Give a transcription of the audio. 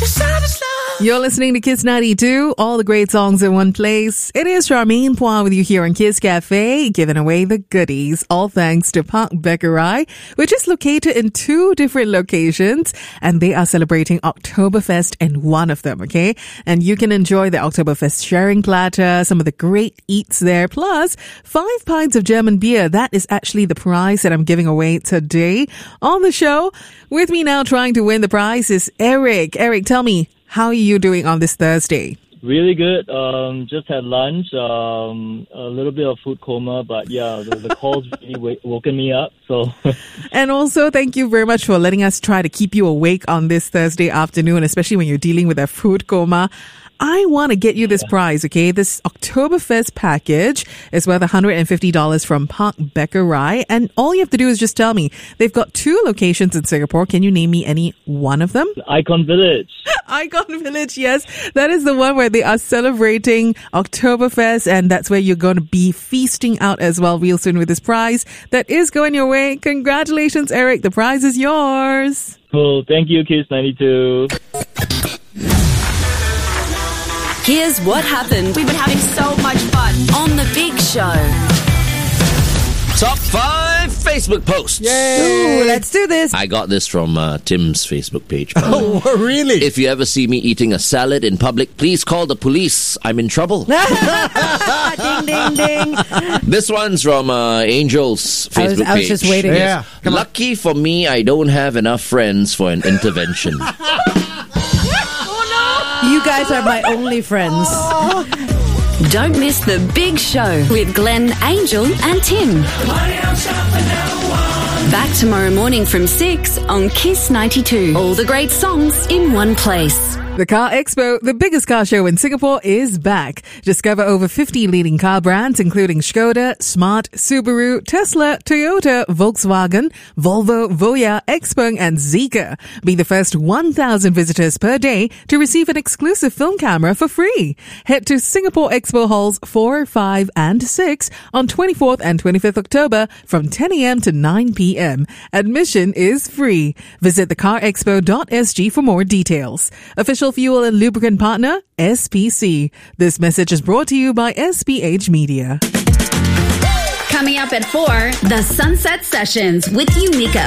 You're listening to Kiss 92, all the great songs in one place. It is Charmaine Poir with you here on Kiss Cafe, giving away the goodies, all thanks to Park Beckerai, which is located in 2 different locations, and they are celebrating Oktoberfest in one of them, okay? And you can enjoy the Oktoberfest sharing platter, some of the great eats there, plus 5 pints of German beer. That is actually the prize that I'm giving away today on the show. With me now trying to win the prize is Eric. Eric, tell me, how are you doing on this Thursday? Really good. Just had lunch, a little bit of food coma, but yeah, the call's really woken me up. So, and also, thank you very much for letting us try to keep you awake on this Thursday afternoon, especially when you're dealing with a food coma. I want to get you this prize, okay? This Oktoberfest package is worth $150 from Park Beckerai. And all you have to do is just tell me. They've got 2 locations in Singapore. Can you name me any one of them? Icon Village. Icon Village, yes. That is the one where they are celebrating Oktoberfest. And that's where you're going to be feasting out as well real soon with this prize. That is going your way. Congratulations, Eric. The prize is yours. Cool. Thank you, Kiss 92. Here's what happened. We've been having so much fun On The Big Show. Top 5 Facebook posts. Yay! Ooh, let's do this. I got this from Tim's Facebook page. Oh, really? If you ever see me eating a salad in public, please call the police. I'm in trouble. Ding, ding, ding. This one's from Angel's Facebook page. I was just waiting. Yeah. Lucky for me, I don't have enough friends for an intervention. You guys are my only friends. Don't miss The Big Show with Glenn, Angel and Tim. Back tomorrow morning from 6 on Kiss 92. All the great songs in one place. The Car Expo, the biggest car show in Singapore, is back. Discover over 50 leading car brands, including Skoda, Smart, Subaru, Tesla, Toyota, Volkswagen, Volvo, Voya, Xpeng, and Zeekr. Be the first 1,000 visitors per day to receive an exclusive film camera for free. Head to Singapore Expo Halls 4, 5, and 6 on 24th and 25th October from 10 a.m. to 9 p.m. Admission is free. Visit thecarexpo.sg for more details. Official fuel and lubricant partner, SPC. This message is brought to you by SPH Media. Coming up at 4, The Sunset Sessions with Umiko.